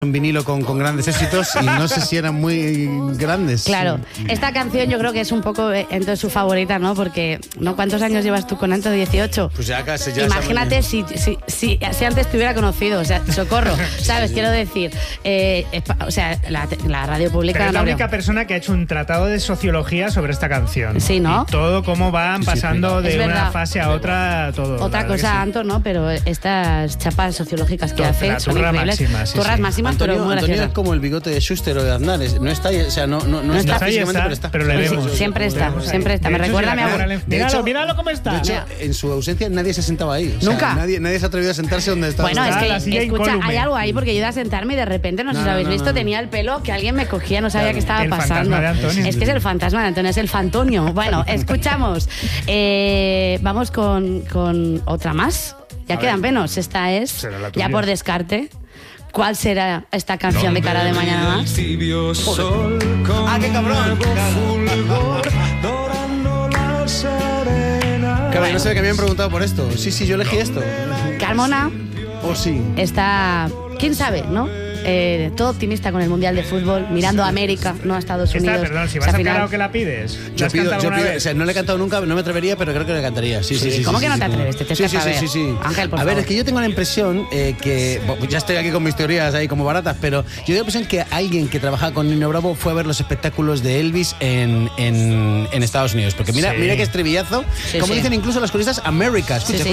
en vinilo con grandes éxitos y no sé si eran muy grandes. Claro, esta canción yo creo que es un poco entonces su favorita, ¿no? Porque, ¿no? ¿Cuántos años llevas tú con Anto? 18. Pues ya casi. Ya imagínate si antes te hubiera conocido, o sea, socorro, ¿sabes? Quiero decir, o sea, la radio pública... Pero es la única persona que ha hecho un tratado de sociología sobre esta canción. Sí, ¿no? Y todo cómo van pasando de una fase a otra, todo. Otra cosa, sí. Anto, ¿no? Pero estas chapas sociológicas que hace son increíbles. Turras máximas, pero muy graciosas. Antonio es como el bigote de Schuster o de Aznar. No está ahí, o sea, no está físicamente, pero está. Pero le vemos. Siempre está. Me recuerda a mi abuelo. Míralo cómo está. De hecho, en su ausencia nadie se sentaba ahí. O sea, nunca. Nadie se ha atrevido a sentarse donde estaba. Bueno, es que, escucha, hay algo ahí porque yo iba a sentarme y de repente, no sé si habéis visto, tenía el pelo que alguien me cogía, no sabía qué estaba pasando. Es que es el fantasma de Antonio, es el Fantonio. Bueno, escuchamos. Vamos con otra más. Ya quedan menos. Esta es, ya por descarte. ¿Cuál será esta canción de Cara de Mañana Más? ¡Ah, qué cabrón! No sé, que me habían preguntado por esto. Sí, yo elegí esto. Carmona. Oh, sí. Está, quién sabe, ¿no? Todo optimista con el Mundial de Fútbol, mirando a América, no a Estados Unidos. Perdón, si vas al karaoke la pides. Yo pido, o sea, no le he cantado nunca, no me atrevería, pero creo que le cantaría. Sí. ¿Cómo que no te atreves? Sí. Ángel, por favor. A ver, es que yo tengo la impresión que, ya estoy aquí con mis teorías ahí como baratas, pero yo tengo la impresión que alguien que trabajaba con Nino Bravo fue a ver los espectáculos de Elvis en Estados Unidos. Porque mira qué estribillazo, como dicen incluso las coristas, America. Escucha.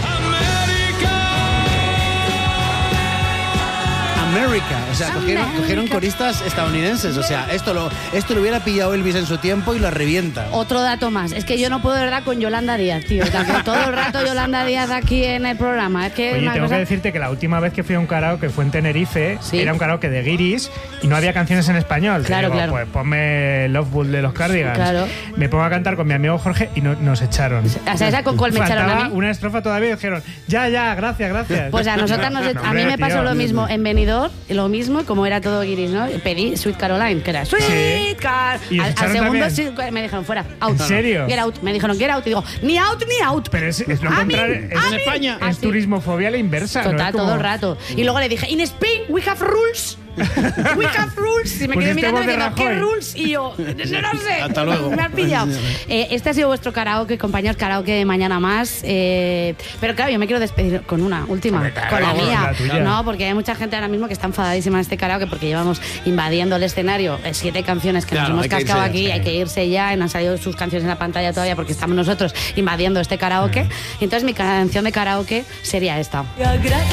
America, o sea, cogieron coristas estadounidenses, o sea, esto lo hubiera pillado Elvis en su tiempo y lo revienta. Otro dato más, es que yo no puedo de verdad con Yolanda Díaz, tío, todo el rato Yolanda Díaz aquí en el programa. Es que oye, tengo que decirte que la última vez que fui a un karaoke fue en Tenerife, era un karaoke de guiris y no había canciones en español. Claro. Pues ponme Loveful de los Cardigans. Claro. Me pongo a cantar con mi amigo Jorge y nos echaron. O sea, ¿esa con cuál me echaron a mí? Una estrofa todavía y dijeron, ya, gracias. Pues a nosotras a mí me pasó lo mismo en Benidorm, lo mismo, como era todo guiris, ¿no? Pedí Sweet Caroline, que era Sweet Caroline. Al segundo me dijeron fuera, out. ¿En serio? Get out. Me dijeron get out y digo, ni out. Pero es lo contrario, es en España. Es turismofobia a la inversa. Total, ¿no? todo el rato. Y luego le dije, in Spain we have rules. We have rules. Y me quedé mirando y diciendo, ¿qué rules? Y yo, no sé. Hasta luego. Me han pillado. Este ha sido vuestro karaoke, compañeros, karaoke de Mañana Más. Pero claro, yo me quiero despedir con una última, con la mía. No, porque hay mucha gente ahora mismo que está enfadadísima en este karaoke porque llevamos invadiendo el escenario 7 canciones que nos hemos cascado aquí. Hay que irse ya y no han salido sus canciones en la pantalla todavía porque estamos nosotros invadiendo este karaoke. Y entonces mi canción de karaoke sería esta.